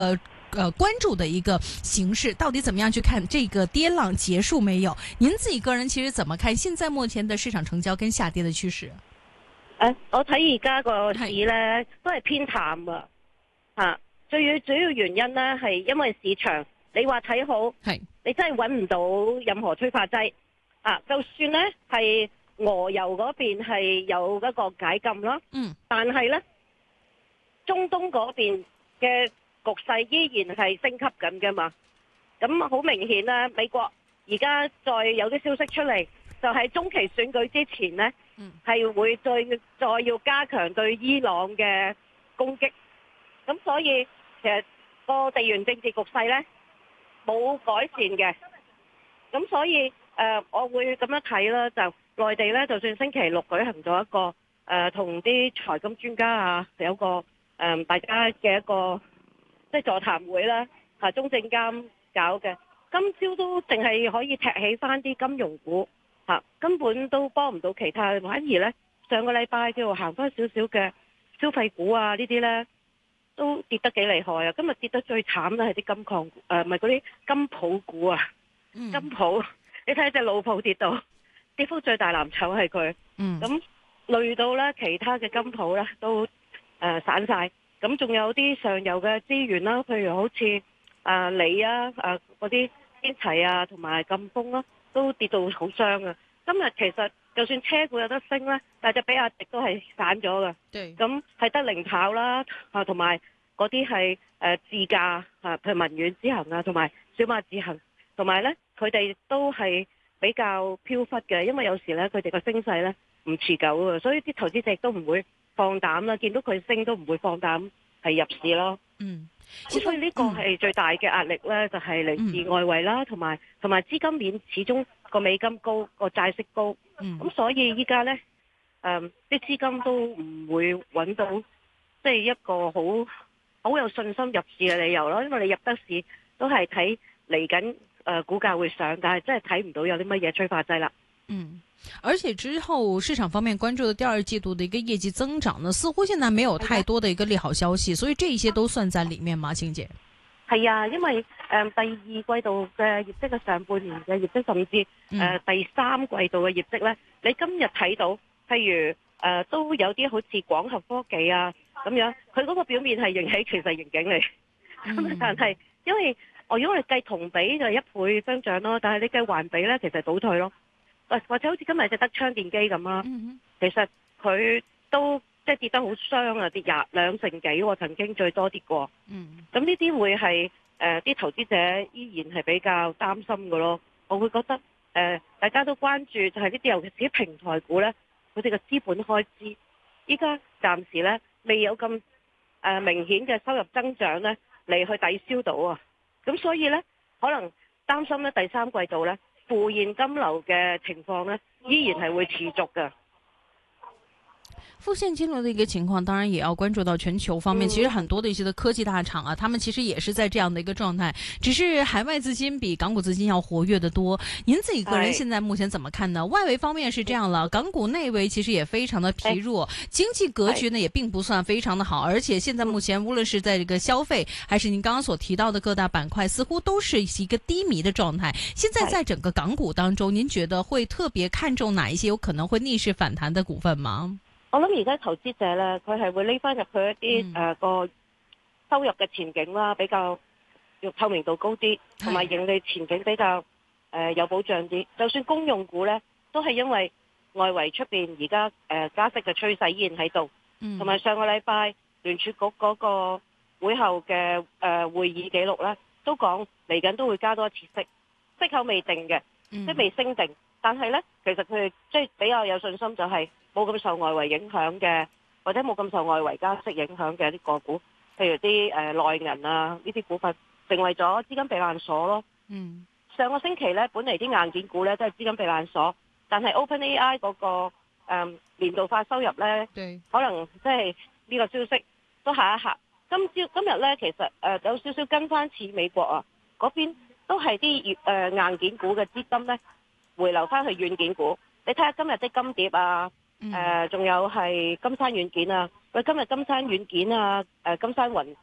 關注的一個形勢，到底怎麼樣去看這個跌浪結束沒有？您自己個人其實怎麼看現在目前的市場成交跟下跌的趨勢？ 我睇而家個市呢都係偏淡啊，吓，最主要原因呢係因為市場你話睇好，你真係揾唔到任何催化劑啊，就算呢係俄油嗰邊係有一個解禁啦，但係呢中東嗰邊嘅局勢依然係升級緊㗎嘛，咁好明顯啦，美國而家再有啲消息出嚟，就係中期選舉之前呢，係會再要加強對伊朗嘅攻擊，咁所以其實個地緣政治局勢呢冇改善嘅，咁所以我會咁樣睇啦，就內地呢，就算星期六舉行咗一個同啲財金專家啊有個大家嘅一個即係座談會啦，中證監搞嘅，今朝都淨係可以踢起翻啲金融股，根本都幫唔到其他，反而呢，上個禮拜叫行翻少少嘅消費股啊呢啲呢，都跌得幾厲害啊！今日跌得最慘呢係啲金礦股，唔係嗰啲金鋪股啊，金鋪你睇下隻老鋪跌到，跌幅最大藍籌係佢，咁累到呢其他嘅金鋪呢都散晒。咁仲有啲上游嘅資源啦，譬如好似鋰啊、嗰啲天齊啊，同埋贛鋒啦，都跌到好傷啊！今日其實就算車股有得升咧，但係隻比亞迪都係散咗嘅。咁係得零跑啦，同埋嗰啲係自駕譬如文遠之行啊，同埋小馬智行，同埋咧佢哋都係比較飄忽嘅，因為有時咧佢哋個升勢咧唔持久啊，所以啲投資者都唔會放膽啦，見到佢升都唔會放膽係入市咯。所以呢個係最大嘅壓力呢，就係嚟自外圍啦，同埋資金面始終個美金高，個債息高，咁所以依家呢啲資金都唔會揾到即係一個好有信心入市嘅理由咯，因為你入得市都係睇嚟緊股價會上，但係真係睇唔到有啲乜嘢催化劑啦。 而且之後市場方面關注的第二季度的一個業績增長呢，似乎現在沒有太多的一個利好消息，所以這一些都算在裏面嗎？晴姐？ 係啊，因為第二季度嘅業績嘅上半年嘅業績，甚至第三季度嘅業績呢，你今日睇到，譬如都有啲好似廣核科技啊咁樣，佢嗰個表面係盈喜，其實盈警嚟，但係因為如果你計同比就1倍增長咯，但係你計環比呢，其實倒退咯。或者好似今日隻德昌電機咁啦，其實佢都即係跌得好傷啊，跌2成幾喎，曾經最多跌過。咁呢啲會係啲投資者依然係比較擔心嘅咯。我會覺得大家都關注就係呢啲，尤其是啲平台股呢，佢哋嘅資本開支依家暫時呢未有咁明顯嘅收入增長呢嚟去抵消到啊。咁所以呢，可能擔心呢第三季度呢負現金流嘅情況呢，依然係會持續嘅。 負現金流的一個情況，當然也要關注到全球方面。其實很多的一些的科技大廠啊，他們其實也是在這樣的一個狀態，只是海外資金比港股資金要活躍得多。您自己個人現在目前怎麼看呢？外圍方面是這樣了，港股內圍其實也非常的疲弱，經濟格局呢也並不算非常的好，而且現在目前無論是在這個消費，還是您剛剛所提到的各大板塊，似乎都是一個低迷的狀態。現在在整個港股當中，您覺得會特別看重哪一些有可能會逆勢反彈的股份嗎？ 我諗而家投資者呢，佢係會匿翻入去一啲個收入嘅前景啦，比較透明度高啲，同埋盈利前景比較有保障啲。就算公用股呢，都係因為外圍出邊而家加息嘅趨勢依然喺度，同埋上個禮拜聯儲局嗰個會後嘅會議記錄呢，都講嚟緊都會加多一次息，息口未定嘅，即係未升定。但係呢，其實佢哋即係比較有信心，就係冇咁受外圍影響嘅，或者冇咁受外圍加息影響嘅啲個股，譬如啲內銀啊呢啲股份，成為咗資金避難所咯。上個星期呢，本嚟啲硬件股呢都係資金避難所，但係 OpenAI 嗰個年度化收入呢，可能即係呢個消息都嚇一嚇。今日呢，其實有少少跟翻似美國啊嗰邊，都係啲硬件股嘅資金呢回流翻去軟件股。你睇下今日啲金蝶啊，仲有係金山軟件啊，喂，今日金山軟件啊，金山雲嗰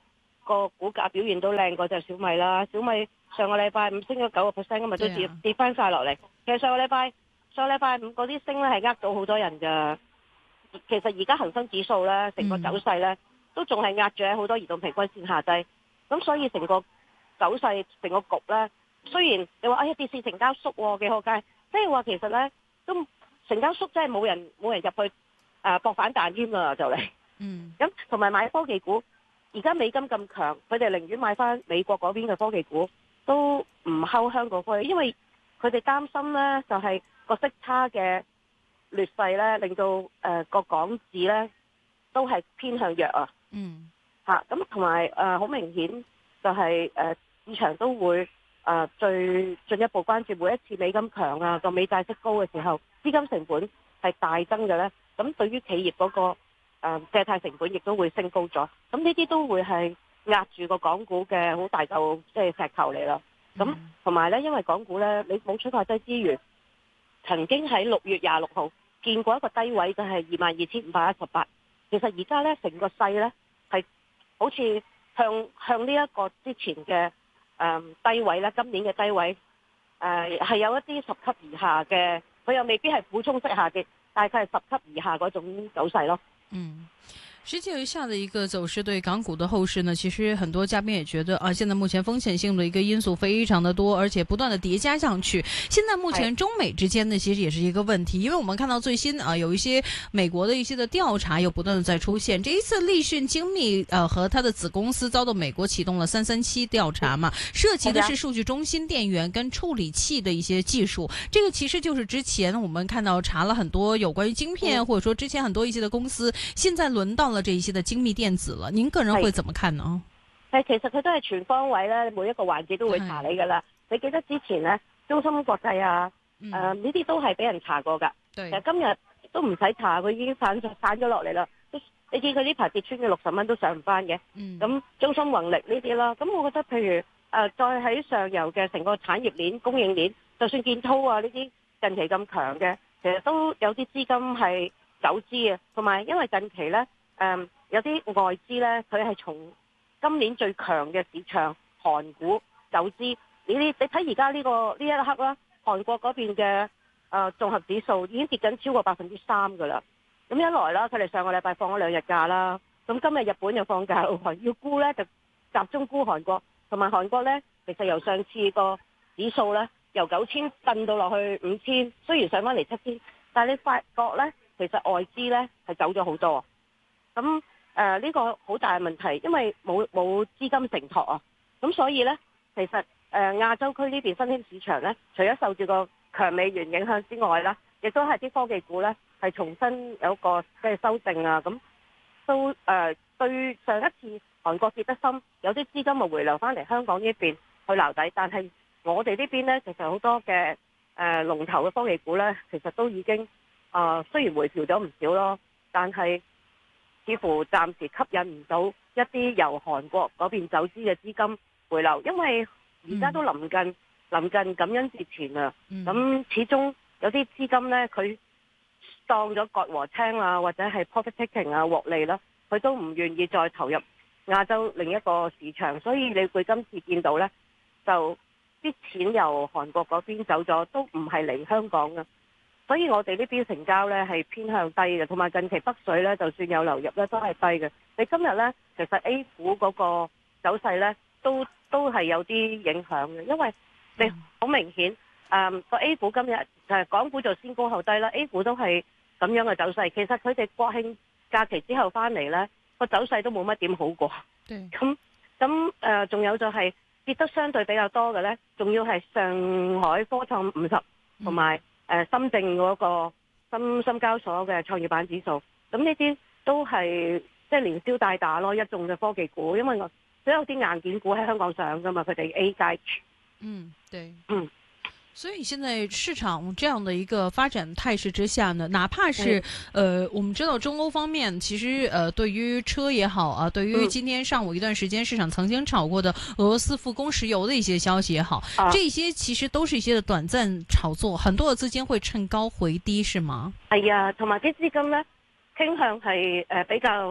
個股價表現都靚過就小米啦。小米上個禮拜五升咗9%，今日都跌翻晒落嚟。其實上個禮拜五嗰啲升咧係呃到好多人㗎。其實而家恒生指數咧成個走勢咧都仲係壓住喺好多移動平均線下低。咁所以成個走勢成個局咧，雖然你話哎呀跌市成交縮喎幾好街，即係話其實咧都成交縮，真係冇人入去搏反彈添啦就嚟。咁同埋買科技股，而家美金咁強，佢哋寧願買翻美國嗰邊嘅科技股，都唔睺香港科技，因為佢哋擔心咧就係個息差嘅劣勢咧，令到個港紙咧都係偏向弱啊。咁同埋好明顯就係市場都會最進一步關注每一次美金強啊個美債息高嘅時候，資金成本係大增嘅咧，咁對於企業嗰個借貸成本亦都會升高咗，咁呢啲都會係壓住個港股嘅好大嚿即係石頭嚟啦。咁同埋咧，因為港股咧你冇催化劑之餘，曾經喺6月26號見過一個低位就係22,518。其實而家咧成個勢咧係好似向呢一個之前嘅低位咧，今年嘅低位係有一啲10級以下嘅，佢又未必係俯衝式下跌，但係佢係10級以下嗰種走勢咯。 實際下的一個走勢對港股的後市呢，其實很多嘉賓也覺得啊，現在目前風險性的一個因素非常的多，而且不斷的疊加上去。現在目前中美之間呢，其實也是一個問題，因為我們看到最新啊，有一些美國的一些的調查又不斷的在出現。這一次立訊精密和它的子公司遭到美國啟動了337調查嘛，涉及的是數據中心電源跟處理器的一些技術。這個其實就是之前我們看到查了很多有關於晶片，或者說之前很多一些的公司，現在輪到了這一些的精密電子了，您個人會怎麼看呢？ 其實佢都係全方位咧，每一個環節都會查你噶啦。你記得之前咧，中芯國際啊，呢啲都係俾人查過噶。其實今日都唔使查，佢已經散咗落嚟啦。你見佢呢排跌穿嘅60蚊都上唔翻嘅。咁中芯宏力呢啲啦，咁我覺得譬如再喺上游嘅成個產業鏈、供應鏈，就算建滔啊呢啲近期咁強嘅，其實都有啲資金係走資啊。同埋因為近期咧。有啲外資呢，佢係從今年最強嘅市場韓股走資。你睇而家呢一刻啦，韓國嗰邊嘅綜合指數已經跌緊超過3%噶啦。咁一來啦，佢哋上個禮拜放咗2日假啦，咁今日日本又放假，要沽呢，就集中沽韓國，同埋韓國呢，其實由上次個指數呢，由9000震到落去5000，雖然上翻嚟7000，但係你發覺呢，其實外資呢係走咗好多。咁呢個好大嘅問題，因為冇資金承托啊，咁所以呢，其實亞洲區呢邊新興市場呢，除咗受住個強美元影響之外啦，亦都係啲科技股呢係重新有個即係修正啊，咁都對上一次韓國跌得深，有啲資金咪回流翻嚟香港呢邊去撈底，但係我哋呢邊呢，其實好多嘅龍頭嘅科技股呢，其實都已經雖然回調咗唔少咯，但係似乎暫時吸引唔到一啲由韓國嗰邊走資嘅資金回流，因為而家都臨近感恩節前啊，咁始終有啲資金呢，佢當咗割禾青啊，或者係 profit taking 啊獲利啦，佢都唔願意再投入亞洲另一個市場，所以你會今次見到呢，就啲錢由韓國嗰邊走咗，都唔係嚟香港啊。所以我哋呢邊成交呢係偏向低嘅，同埋近期北水呢就算有流入呢都係低嘅。你今日呢，其實 A 股嗰個走勢呢都係有啲影響嘅，因為你好明顯個 A 股今日港股就先高後低啦， A 股都係咁樣嘅走勢。其實佢哋國慶假期之後翻嚟呢個走勢都冇乜點好過。咁仲有就係跌得相對比較多嘅呢，仲要係上海科創50同埋深證嗰個深交所嘅創業板指數，咁呢啲都係即係連消帶打咯，一眾嘅科技股，因為所有啲硬件股喺香港上噶嘛，佢哋 A 階。 對。所以現在市場這樣的一個發展態勢之下呢，哪怕是我們知道中歐方面其實對於車也好啊，對於今天上午一段時間市場曾經炒過的俄羅斯復工石油的一些消息也好，這些其實都是一些的短暫炒作，很多的資金會趁高回低，是嗎？係啊， 同埋啲資金呢傾向係比較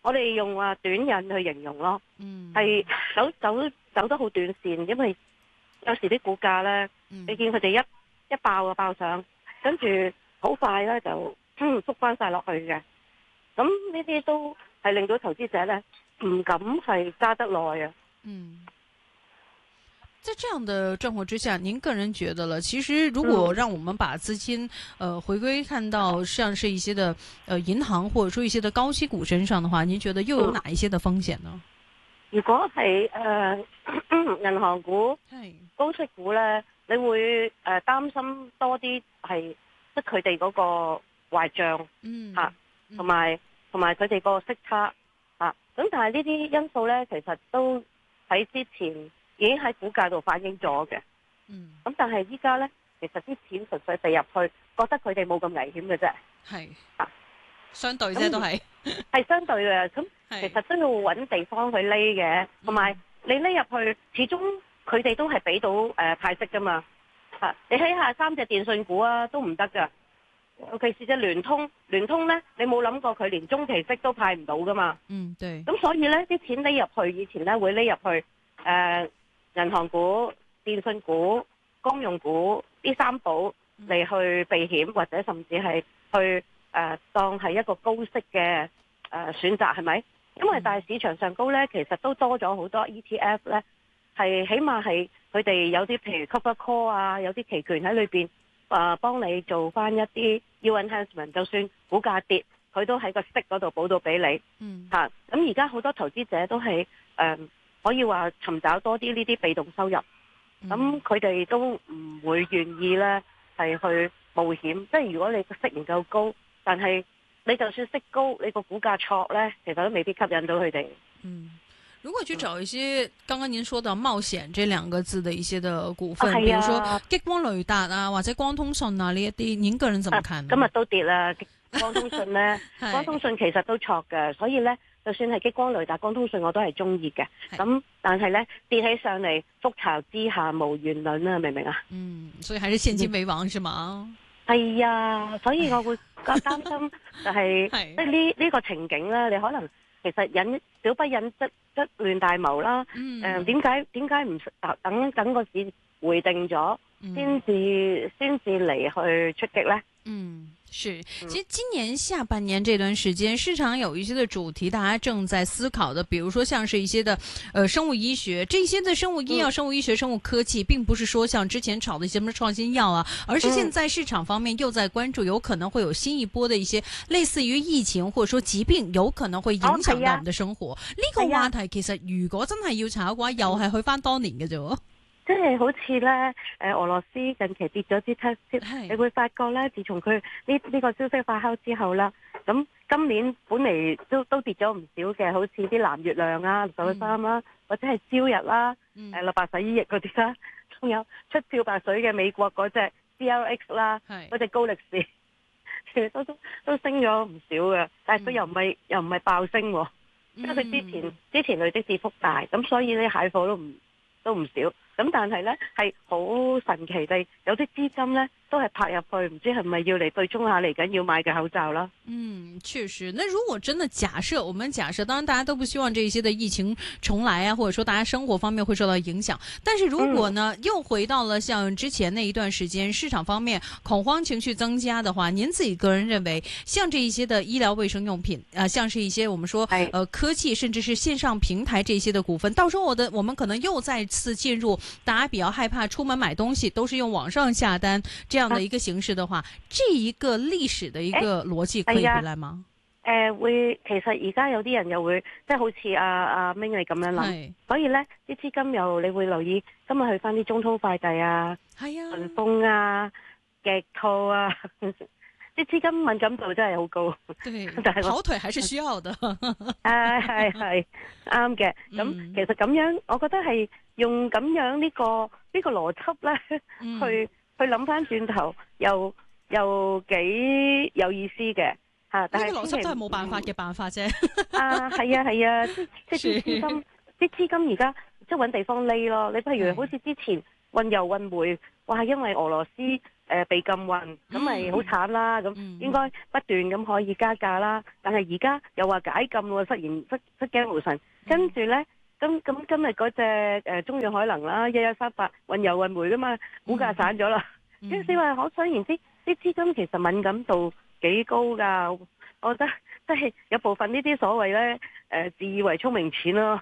我哋用短引去形容咯，係走得好短線，因為有時啲股價咧，你見佢哋一爆就爆上，跟住好快咧就縮翻晒落去嘅。咁呢啲都係令到投資者咧唔敢係揸得耐啊。 在這樣的狀況之下，您個人覺得了，其實如果讓我們把資金回歸看到像是一些的銀行或者說一些的高息股身上的話，您覺得又有哪一些的風險呢？ 如果係銀行股、高息股咧，你會擔心多啲係即係佢哋嗰個壞帳同埋佢哋個息差咁但係呢啲因素咧，其實都喺之前已經喺股價度反映咗嘅，咁但係依家咧，其實啲錢純粹避入去，覺得佢哋冇咁危險嘅啫，係相對啫，都係相對嘅。咁其實都要揾地方去匿嘅，同埋你匿入去，始終佢哋都係俾到派息噶嘛。你睇下3隻電信股啊，都唔得噶，尤其是隻聯通咧，你冇諗過佢連中期息都派唔到噶嘛。 對。 咁所以咧，啲錢匿入去，以前咧會匿入去銀行股、電信股、公用股呢3寶嚟去避險，或者甚至係去當係一個高息嘅選擇，係咪？因為大市場上高咧，其實都多咗好多 ETF 咧，係起碼係佢哋有啲譬如 cover call 啊，有啲期權喺裏邊幫你做翻一啲 yield enhancement， 就算股價跌，佢都喺個息嗰度補到俾你。咁而家好多投資者都係可以話尋找多啲呢啲被動收入，咁佢哋都唔會願意呢係去冒險。即係如果你個息唔夠高，但係你就算息高，你個股價挫呢，其實都未必吸引到佢哋。 如果去找一些剛剛您說的冒險這兩個字的一些的股份，比如說激光雷達啊，或者光通訊啊呢一啲，您個人怎麼看呢？ 今日都跌啦，光通訊呢，光通訊其實都挫嘅，所以呢。就算係激光雷達、光通訊我都係中意嘅，咁但係呢，跌起上嚟，覆巢之下無完卵啊，明唔明啊？ 所以還是現金為王是嗎？ 係啊，所以我會擔心就係即係呢個情景呢，你可能其實小不忍則亂大謀啦。點解唔等個市回定咗先至嚟去出擊呢？ 是，其實今年下半年這段時間，市場有一些的主題，大家正在思考的，比如說像是一些的，生物醫學，這些的生物醫藥、生物醫學、生物科技，並不是說像之前炒的一些什麼創新藥啊，而是現在市場方面又在關注，有可能會有新一波的一些類似於疫情或者說疾病，有可能會影響到我們的生活。呢個話題其實如果真係要炒嘅話，又係去翻當年嘅啫。 即係好似咧，俄羅斯近期跌咗支 test， 你會發覺咧，自從佢呢個消息發酵之後啦，咁今年本嚟都跌咗唔少嘅，好似啲藍月亮啊、693啦，或者係朝日啦、立白洗衣液嗰啲啦，仲有出漂白水嘅美國嗰隻 CLX 啦，嗰隻高力士，其實都升咗唔少嘅，但係佢又唔係爆升喎，因為佢之前累積跌幅大，咁所以呢蟹貨都唔少。咁但係呢，係好神奇地，有啲資金呢都係拍入去，唔知係咪要嚟對沖下嚟緊要買嘅口罩啦？ 確實。那如果真的我們假設，當然大家都不希望這些的疫情重來啊，或者說大家生活方面會受到影響。但是如果呢，又回到了像之前那一段時間，市場方面恐慌情緒增加的話，您自己個人認為，像這一些的醫療衛生用品像是一些我們說科技，甚至是線上平台這些的股份，到時候我們可能又再次進入大家比較害怕出門買東西都是用網上下單這樣的一個形式的話，這一個歷史的一個邏輯可以回來嗎？ 會，其實而家有啲人又會即係好似阿明你咁樣諗，所以呢啲資金又你會留意今日去翻啲中通快遞啊、順豐啊、極兔啊，啲資金敏感度真係好高。但係跑腿還是需要的。 係啱嘅。咁其實咁樣，我覺得係用咁樣呢個邏輯呢，去諗翻轉頭，又幾有意思嘅嚇。但係呢個邏輯都係冇辦法嘅辦法啫。 係啊，即係啲資金而家即係揾地方匿咯。你譬如好似之前運油運煤，哇！因為俄羅斯被禁運，咁咪好慘啦。咁應該不斷咁可以加價啦。但係而家又話解禁喎，失驚無神。跟住呢，咁今日嗰隻中遠海能啦，1138運油運煤噶嘛，股價散咗啦。跟住話可想而知，啲資金其實敏感度幾高㗎。我覺得即係有部分呢啲所謂呢，自以為聰明錢咯。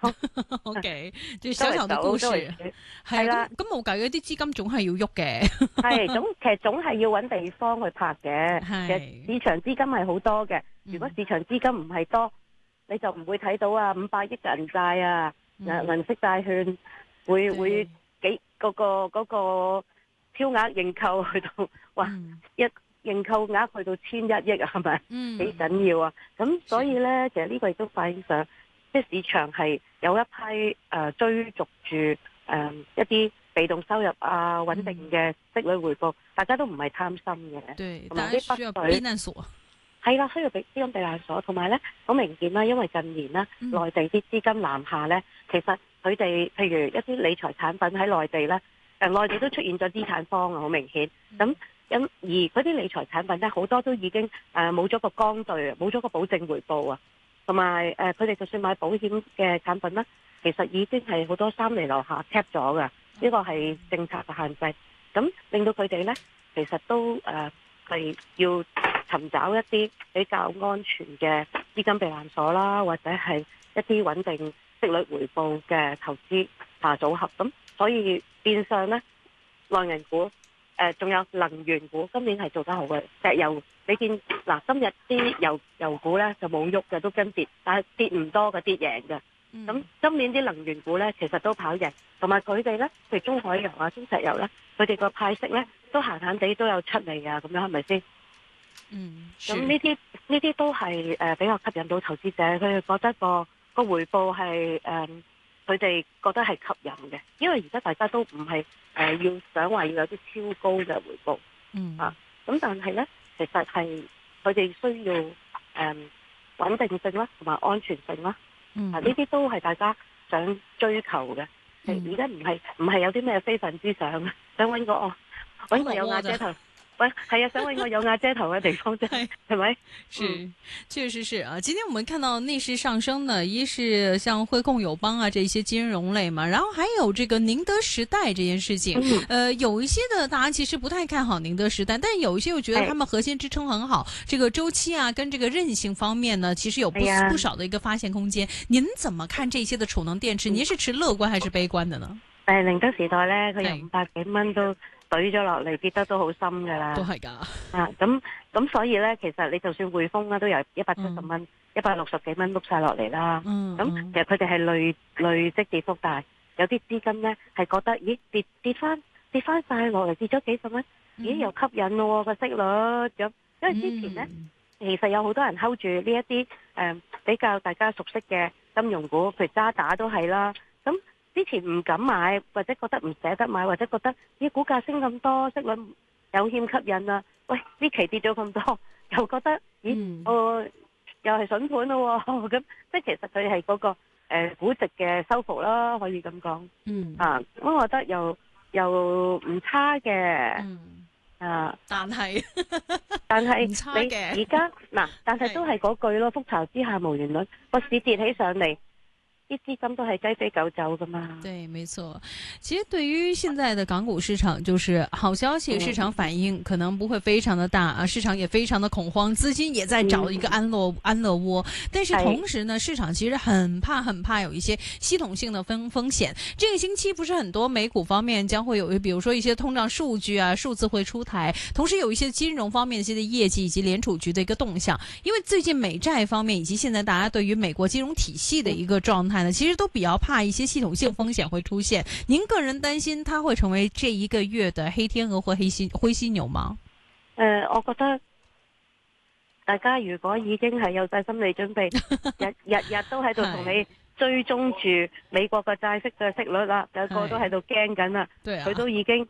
OK， 即係小小嘅故事係啦。咁冇計，啲資金總係要喐嘅。係其實總係要揾地方去拍嘅。其實市場資金係好多嘅。如果市場資金唔係多，你就唔會睇到啊500億銀債啊，銀色債券會幾嗰個超額認購去到一認購額去到1100億啊，係咪？幾緊要啊！咁所以呢，其實呢個亦都反映上，即係市場係有一批追逐住一啲被動收入啊、穩定嘅息率回報，大家都唔係貪心嘅。 對， 同埋啲北水避難所係啦，需要資金避難所，同埋呢好明顯啦，因為近年呢，內地啲資金南下呢，其實佢哋譬如一啲理財產品喺內地呢，內地都出現咗資產荒啊，好明顯咁。而嗰啲理財產品咧，好多都已經冇咗個剛兌，冇咗個保證回報啊，同埋佢哋就算買保險嘅產品啦，其實已經係好多3厘樓下 cap 咗㗎，呢個係政策嘅限制，咁令到佢哋咧其實都係要尋找一啲比較安全嘅資金避難所啦，或者係一啲穩定息率回報嘅投資組合，咁所以變相咧內銀股。仲有能源股，今年係做得好嘅。石油你見嗱，今日啲油股咧就冇喐嘅，都跟跌，但係跌唔多嘅，跌贏嘅。咁今年啲能源股咧，其實都跑贏，同埋佢哋咧，譬如中海油啊、中石油咧，佢哋個派息咧都閒閒地都有7厘啊，咁樣係咪先？咁呢啲都係比較吸引到投資者，佢哋覺得個回報係佢哋覺得係吸引嘅，因為而家大家都唔係要想話要有啲超高嘅回報，咁但係呢，其實係佢哋需要穩定性啦，同埋安全性啦，呢啲都係大家想追求嘅。而家唔係有啲咩非分之想，想揾個有瓦遮頭。係啊，想揾個有瓦遮頭嘅地方啫，係咪？ 是，確實是啊。今天我們看到內市上升呢，一是像匯控、友邦啊這些金融類嘛，然後還有這個寧德時代這件事情。有一些的大家其實不太看好寧德時代，但有一些又覺得他們核心支撐很好，這個周期啊跟這個韌性方面呢，其實有不少的一個發現空間。您怎麼看這些的儲能電池？您是持樂觀還是悲觀的呢？ 寧德時代呢，佢有500幾蚊都懟咗落嚟，跌得都好深噶啦， 都係噶。 咁所以咧，其實你就算匯豐啦，都由170蚊、160幾蚊碌晒落嚟啦。咁其實佢哋係累積跌幅大，有啲資金咧係覺得，咦跌翻晒落嚟，跌咗幾十蚊，咦又吸引咯個息率咁。因為之前咧，其實有好多人 hold 住呢一啲比較大家熟悉嘅金融股，譬如渣打都係啦。咁之前唔敢買，或者覺得唔捨得買，或者覺得啲股價升咁多，息率有欠吸引啊！喂，呢期跌咗咁多，又覺得又係筍盤咯喎！咁即係其實佢係嗰個估值嘅收復啦，可以咁講。咁我覺得又唔差嘅。 但係唔差嘅。你而家嗱，但係都係嗰句咯，覆巢之下無完卵，個市跌起上嚟。啲資金都係雞飛狗走噶嘛？ 對，沒錯。其實對於現在的港股市場，就是好消息，市場反應可能不會非常的大啊，市場也非常的恐慌，資金也在找一個安樂窩。但是同時呢，市場其實很怕有一些系統性的風險。這個星期不是很多美股方面將會有，比如說一些通脹數據啊，數字會出台，同時有一些金融方面一些的業績以及聯儲局的一個動向。因為最近美債方面以及現在大家對於美國金融體系的一個狀態。其實都比較怕一些系統性風險會出現。您個人擔心它會成為這一個月的黑天鵝或灰犀牛嗎？ 我覺得大家如果已經係有晒心理準備，日都喺度同你追蹤住美國嘅債息嘅息率啦，有個都喺度驚緊啦，佢都已經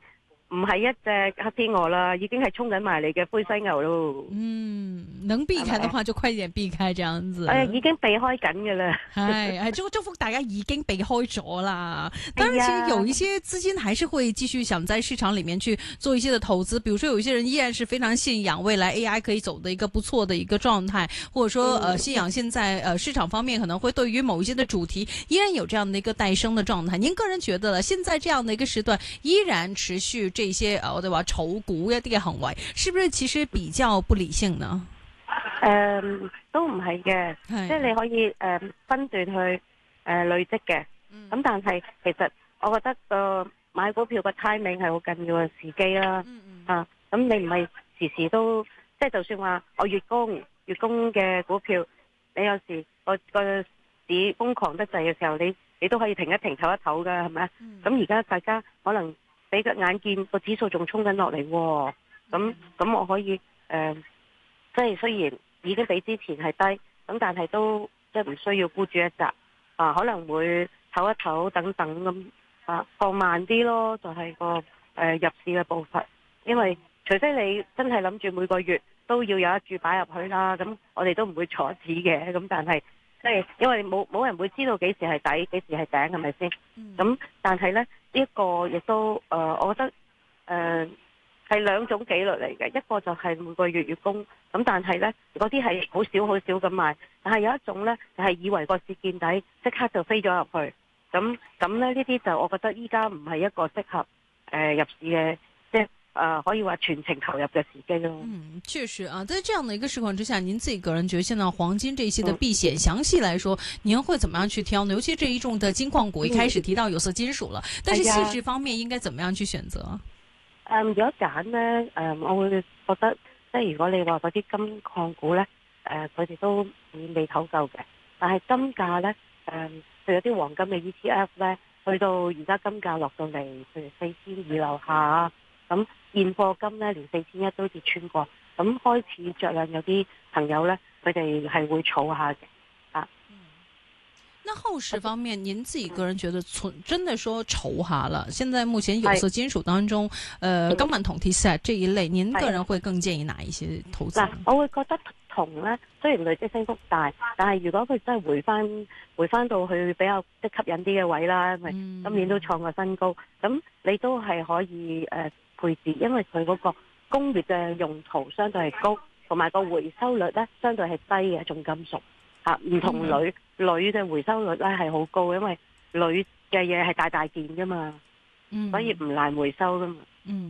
唔係一隻黑天鵝啦，已經係衝緊埋嚟嘅灰犀牛咯。 能避開的話就快點避開，這樣子。 已經避開緊嘅啦。 係祝福大家已經避開咗啦。當然，其實有一些資金還是會繼續想在市場裏面去做一些的投資。比如說，有一些人依然是非常信仰未來 AI 可以走的一個不錯的一個狀態，或者說信仰現在市場方面可能會對於某一些的主題依然有這樣的一個帶升的狀態。您個人覺得現在這樣的一個時段依然持續這些我哋話炒股一啲嘅行為，是不是其實比較不理性呢？ 都唔係嘅，即係你可以分段去累積嘅。咁但係其實我覺得個買股票個 timing 係好緊要嘅時機啦。咁你唔係時時都即係，就算話我月供嘅股票，你有時個市瘋狂得滯嘅時候，你都可以停一停唞一唞噶，係咪啊？咁而家大家可能俾個眼見個指數仲衝緊落嚟，咁我可以即係雖然已經比之前係低，咁但係都即係唔需要孤注一擲可能會唞一唞等等咁放慢啲咯，就係個入市嘅步伐。因為除非你真係諗住每個月都要有一注擺入去啦，咁我哋都唔會阻止嘅。咁但係即係因為冇人會知道幾時係底，幾時係頂，係咪先？咁但係呢一個亦都我覺得係兩種紀律嚟嘅，一個就係每個月月供，咁但係呢嗰啲係好少咁買，但係有一種呢就係以為個市見底，即刻就飛咗入去，咁呢啲就我覺得依家唔係一個適合入市嘅，即係可以話全程投入嘅時機咯。 確實啊，在這樣的一個市況之下，您自己個人覺得現在黃金這些的避險，詳細來說，您會怎麼樣去挑呢？尤其這一眾的金礦股，一開始提到有色金屬了，但是細緻方面應該怎麼樣去選擇？ 如果揀呢，我會覺得即係如果你話嗰啲金礦股呢，佢哋都未唞夠嘅。但係金價呢，佢有啲黃金嘅 ETF 呢，去到而家金價落到嚟，譬如4200樓下，咁現貨金呢，連4100都跌穿過，咁開始着量有啲朋友呢，佢哋係會儲下嘅。 那後市方面，您自己個人覺得真的說籌下了？現在目前有色金屬當中，金銀銅鐵石這一類，您個人會更建議哪一些投資？ 我會覺得銅呢，雖然累積升幅大，但係如果佢真係回翻到去比較即吸引啲嘅位啦，因為今年都創過新高，咁你都係可以配置，因為佢嗰個工業嘅用途相對係高，同埋個回收率呢相對係低嘅一種金屬。唔同鋁嘅回收率咧係好高，因為鋁嘅嘢係大件噶嘛，所以唔難回收噶嘛。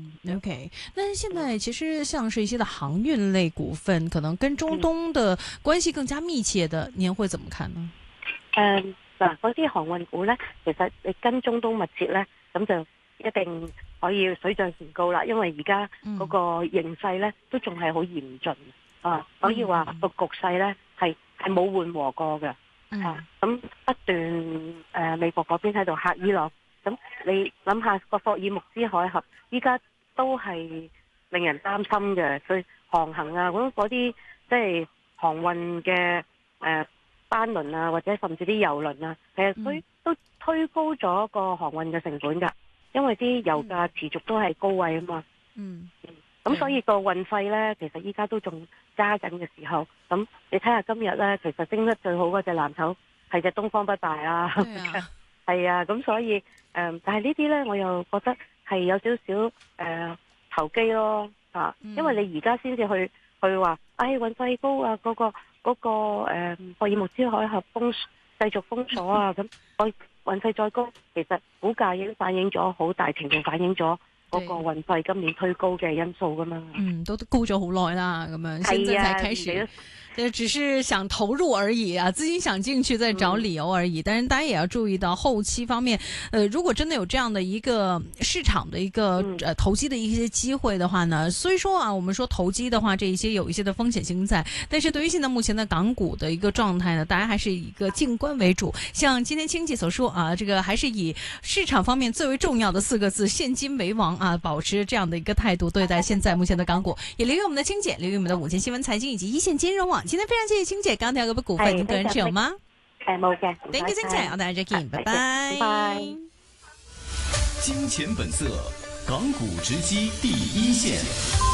OK。但是現在其實像是一些的航運類股份，可能跟中東的關係更加密切的，您會怎麼看呢？ 嗰啲航運股咧，其實你跟中東密切咧，咁就一定可以水漲船高啦。因為而家嗰個形勢咧都仲係好嚴峻可以話個局勢咧係冇緩和過嘅，咁不斷美國嗰邊喺度嚇伊朗，咁你諗下個霍爾木茲海峽依家都係令人擔心嘅，佢航行嗰啲即係航運嘅班輪或者甚至啲油輪其實佢都推高咗個航運嘅成本㗎，因為啲油價持續都係高位啊嘛。咁所以個運費呢，其實依家都仲加緊嘅時候，咁你睇下今日呢，其實升得最好嗰隻藍籌係隻東方不敗啦，係咁所以但係呢啲呢，我又覺得係有少少投機咯，因為你而家先至去話，運費高嗰個霍爾木茲海峽繼續封鎖咁運費再高，其實股價已經反映咗好大程度反映咗嗰個運費今年推高嘅因素噶嘛， 都高咗好耐啦，咁樣現在才開始，只是想投入而已資金想進去再找理由而已。但是大家也要注意到後期方面，如果真的有這樣的一個市場的一個投機的一些機會的話呢，雖說我們說投機的話，這一些有一些的風險性在，但是對於現在目前的港股的一個狀態呢，大家還是以一個靜觀為主。像今天清姐所說這個還是以市場方面最為重要的4個字，現金為王保持這樣的一個態度對待現在目前的港股。也留意我們的清姐，留意我們的午間新聞財經以及一線金融網。今天非常謝謝清姐，剛剛提到嗰筆股份，您個人持有嗎？ 冇嘅。 Thank you，清姐，我哋再見，拜拜。 拜。 金錢本色。 港股直擊第一線。